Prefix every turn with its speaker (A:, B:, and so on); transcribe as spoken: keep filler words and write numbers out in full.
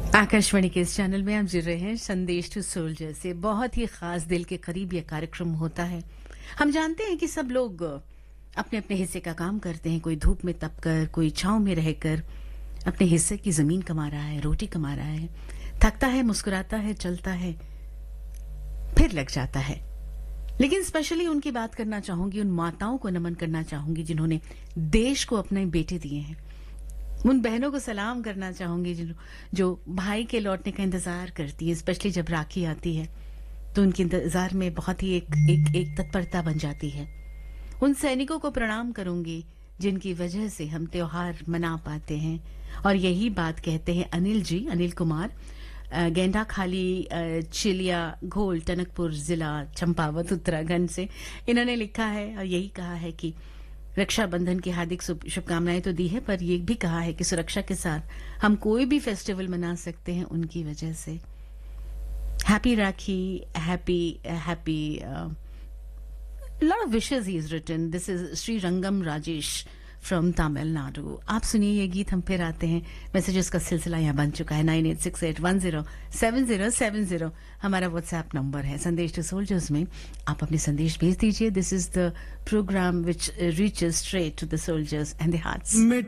A: आकाशवाणी के इस चैनल में आप जुड़ रहे हैं संदेश टू सोल्जर से। बहुत ही खास दिल के करीब यह कार्यक्रम होता है। हम जानते हैं कि सब लोग अपने अपने हिस्से का काम करते हैं। कोई धूप में तपकर, कोई छांव में रहकर अपने हिस्से की जमीन कमा रहा है, रोटी कमा रहा है, थकता है, मुस्कुराता है, चलता है, फिर लग जाता है। लेकिन स्पेशली उनकी बात करना चाहूंगी, उन माताओं को नमन करना चाहूंगी जिन्होंने देश को अपने बेटे दिए हैं। उन बहनों को सलाम करना चाहूंगी जो जो भाई के लौटने का इंतजार करती है। स्पेशली जब राखी आती है तो उनके इंतजार में बहुत ही एक एक एक तत्परता बन जाती है। उन सैनिकों को प्रणाम करूंगी जिनकी वजह से हम त्योहार मना पाते हैं। और यही बात कहते हैं अनिल जी, अनिल कुमार, गेंडा खाली, चिलिया घोल, टनकपुर जिला, चंपावत, उत्तराखंड से। इन्होंने लिखा है और यही कहा है कि रक्षाबंधन की हार्दिक शुभकामनाएं तो दी है, पर ये भी कहा है कि सुरक्षा के साथ हम कोई भी फेस्टिवल मना सकते हैं उनकी वजह से। Happy rakhi, happy happy lot of wishes he is written. This is Shri रंगम राजेश फ्रॉम तमिलनाडु। आप सुनिए ये गीत, हम फिर आते हैं। मैसेजेस का सिलसिला यहाँ बन चुका है। Nine eight six eight one zero seven zero seven zero हमारा व्हाट्सएप नंबर है। संदेश टू सोल्जर्स में आप अपने संदेश भेज दीजिए। This is the programme which reaches straight to the soldiers and the hearts.